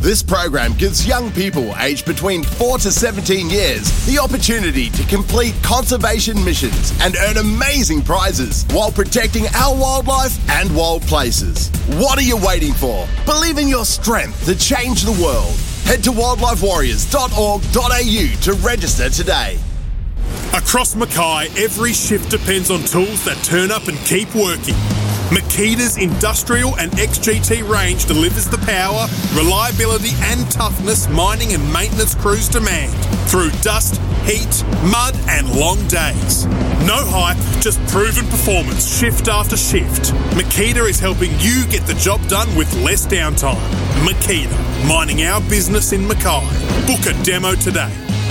This program gives young people aged between 4 to 17 years the opportunity to complete conservation missions and earn amazing prizes while protecting our wildlife and wild places. What are you waiting for? Believe in your strength to change the world. Head to wildlifewarriors.org.au to register today. Across Mackay, every shift depends on tools that turn up and keep working. Makita's industrial and XGT range delivers the power, reliability and toughness mining and maintenance crews demand through dust, heat, mud and long days. No hype, just proven performance shift after shift. Makita is helping you get the job done with less downtime. Makita, mining our business in Mackay. Book a demo today.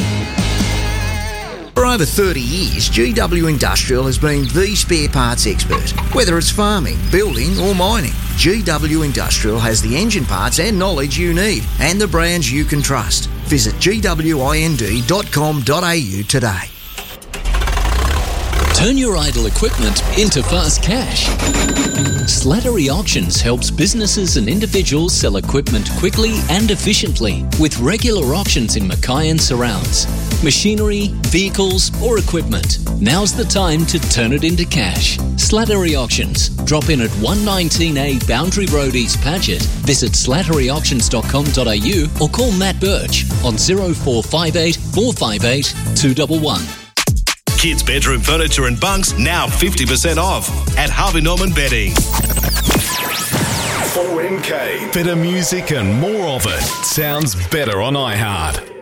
For over 30 years, GW Industrial has been the spare parts expert. Whether it's farming, building or mining, GW Industrial has the engine parts and knowledge you need and the brands you can trust. Visit gwind.com.au today. Turn your idle equipment into fast cash. Slattery Auctions helps businesses and individuals sell equipment quickly and efficiently with regular auctions in Mackay and surrounds. Machinery, vehicles or equipment. Now's the time to turn it into cash. Slattery Auctions. Drop in at 119A Boundary Road, East Paget. Visit slatteryauctions.com.au or call Matt Birch on 0458 458 211. Kids' bedroom furniture and bunks now 50% off at Harvey Norman Bedding. 4MK. Better music and more of it. Sounds better on iHeart.